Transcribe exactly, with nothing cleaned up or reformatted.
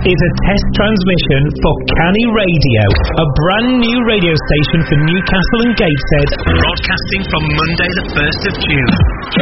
is a test transmission for Canny Radio, a brand new radio station for Newcastle and Gateshead, broadcasting from Monday the first of June.